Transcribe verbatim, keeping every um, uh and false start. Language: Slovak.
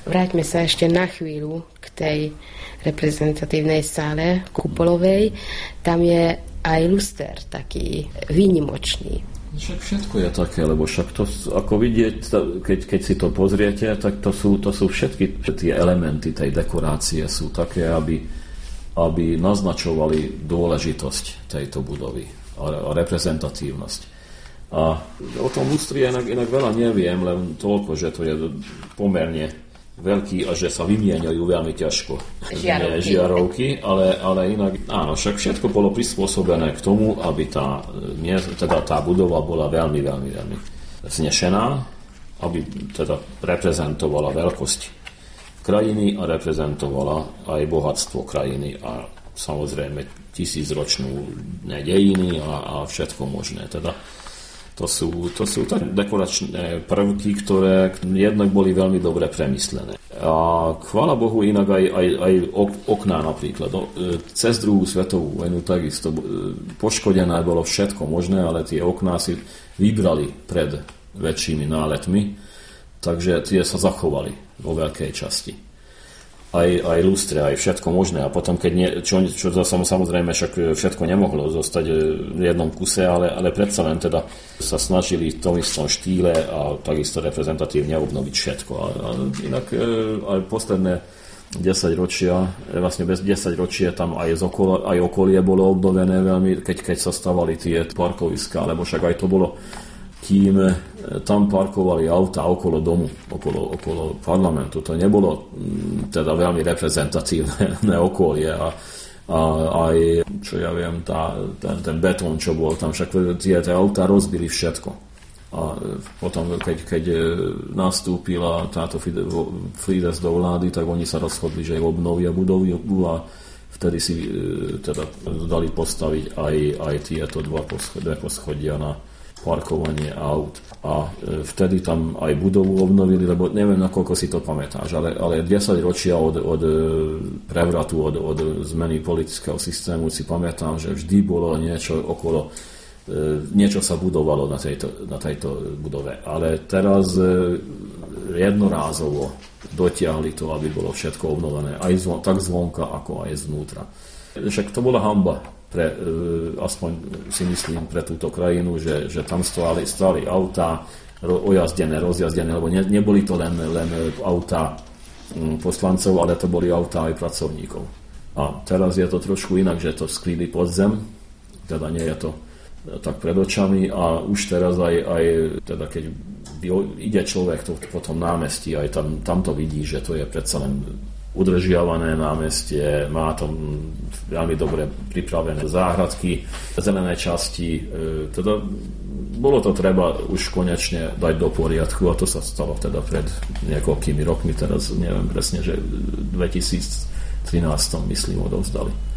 Vráťme sa ešte na chvíľu k tej reprezentatívnej sále kupolovej. Tam je aj luster taký výnimočný. Však všetko je také, lebo však to, ako vidieť, keď, keď si to pozriete, tak to sú, to sú všetky tie elementy tej dekorácie sú také, aby, aby naznačovali dôležitosť tejto budovy a reprezentatívnosť. A o tom lustri inak, inak veľa neviem, len toľko, že to je pomerne veľký a že sa vymieňajú veľmi ťažko žiarovky, žiarovky ale, ale inak áno, však všetko bolo prispôsobené k tomu, aby tá, teda tá budova bola veľmi, veľmi, veľmi znešená, aby teda reprezentovala veľkosť krajiny a reprezentovala aj bohatstvo krajiny a samozrejme tisícročnú dejiny a, a všetko možné. Teda To sú, to sú tak dekoračné prvky, ktoré jednak boli veľmi dobre premyslené. A chvála Bohu inak aj, aj, aj okná napríklad. No, cez druhú svetovú vojnu takisto poškodené bolo všetko možné, ale tie okná si vybrali pred väčšími náletmi, takže tie sa zachovali vo veľkej časti. Aj, aj lustre, aj všetko možné. A potom, keď nie, čo, čo samozrejme však všetko nemohlo zostať v jednom kuse, ale, ale predsa len teda sa snažili v tom istom štýle a takisto reprezentatívne obnoviť všetko. A, a inak aj posledné desaťročia, vlastne bez desaťročia tam aj, okolo, aj okolie bolo obnovené veľmi, keď, keď sa stavali tie parkoviská, lebo však aj to bolo kým tam parkovali auta okolo domu, okolo, okolo parlamentu. To nebolo teda veľmi reprezentatívne okolie a, a aj, čo ja viem, tá, ten, ten betón, čo bol tam, však tie, tie auta rozbili všetko. A potom, keď, keď nastúpila táto Fides do vlády, tak oni sa rozhodli, že obnovia budovy a vtedy si teda dali postaviť aj, aj tieto dva poschodia, poschodia na parkovanie aut. A vtedy tam aj budovu obnovili, lebo neviem, nakoľko si to pamätáš, ale, ale desať ročia od, od prevratu, od, od zmeny politického systému si pamätám, že vždy bolo niečo okolo, niečo sa budovalo na tejto, na tejto budove. Ale teraz jednorázovo dotiahli to, aby bolo všetko obnovené, aj zvon, tak zvonka, ako aj zvnútra. Však to bola hanba. Pre, aspoň si myslím pre túto krajinu, že, že tam stáli, stáli autá ro, ojazdené, rozjazdené, lebo ne, neboli to len, len autá poslancov, ale to boli autá aj pracovníkov. A teraz je to trošku inak, že to sklíli pod zem, teda nie je to tak pred očami a už teraz aj, aj teda keď ide človek to, po tom námestí, aj tam, tam to vidí, že to je predsa len udržiavané námestie, má tam veľmi dobre pripravené záhradky, zelené časti, teda bolo to treba už konečne dať do poriadku a to sa stalo teda pred niekoľkými rokmi, teraz neviem presne, že v dvetisíctrinásť myslím odovzdali.